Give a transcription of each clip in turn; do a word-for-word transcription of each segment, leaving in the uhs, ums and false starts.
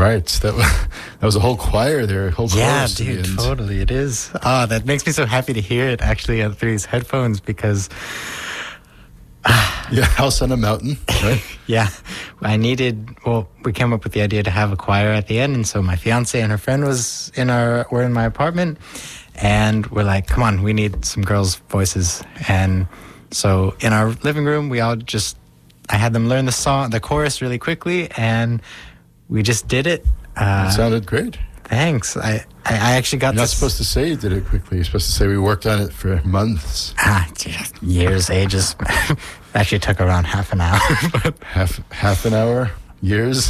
right, that was, that was a whole choir there, a whole Yeah, chorus to the dude, end. totally, it is. Ah, that makes me so happy to hear it actually uh, through these headphones because, Yeah, House on a Mountain, right? yeah, I needed. Well, we came up with the idea to have a choir at the end, and so my fiance and her friend was in our were in my apartment, and we're like, "Come on, we need some girls' voices." And so in our living room, we all just I had them learn the song, the chorus, really quickly, and we just did it. Uh, It sounded great. Thanks. I, I, I actually got You're not this. supposed to say you did it quickly. You're supposed to say we worked on it for months. Ah, just years, ages. Actually took around half an hour. but Half half an hour, years.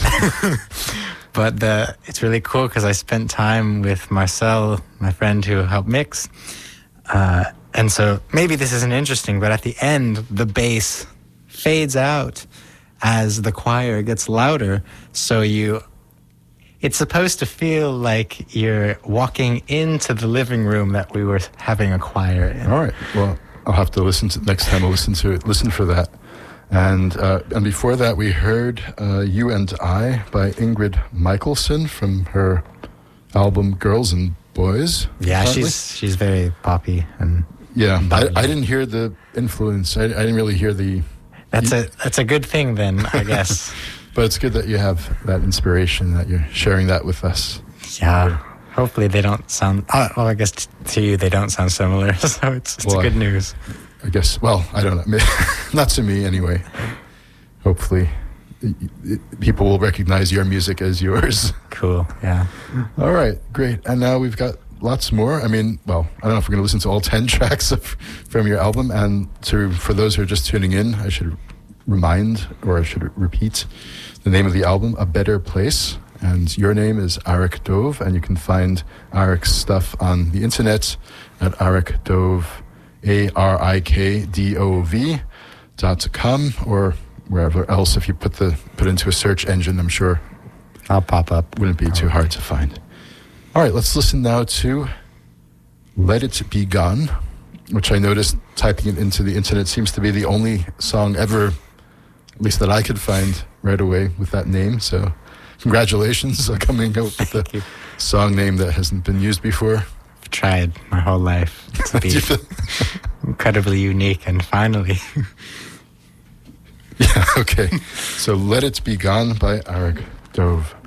but the it's really cool because I spent time with Marcel, my friend who helped mix. Uh, and so maybe this isn't interesting, but at the end, the bass fades out as the choir gets louder. So you... It's supposed to feel like you're walking into the living room that we were having a choir in. All right. Well, I'll have to listen to next time. I'll listen to it. Listen for that. And uh, and before that, we heard uh, "You and I" by Ingrid Michaelson from her album "Girls and Boys." Yeah, apparently. she's she's very poppy and yeah. I, bubbly. I didn't hear the influence. I, I didn't really hear the. That's a that's a good thing then, I guess. But it's good that you have that inspiration, that you're sharing that with us. Yeah. Hopefully they don't sound. Oh, well, I guess t- to you they don't sound similar, so it's it's Well, good news. I guess. Well, I don't know. Not to me, anyway. Hopefully, it, it, people will recognize your music as yours. Cool. Yeah. All right, great. And now we've got lots more. I mean, well, I don't know if we're going to listen to all ten tracks of, from your album. And to for those who are just tuning in, I should remind, or I should repeat, the name of the album, A Better Place. And your name is Arik Dove, and you can find Arik's stuff on the internet at Arik Dove, A R I K D O V dot com, or wherever else. If you put the put into a search engine, I'm sure I'll pop up. wouldn't be too hard to find. All right, let's listen now to Let It Be Gone, which I noticed typing it into the internet seems to be the only song ever, at least that I could find right away with that name. So congratulations on coming up with Thank a you. song name that hasn't been used before. I've tried my whole life to Do be you feel- incredibly unique, and finally, yeah, okay. So Let It Be Gone by Arik Dove.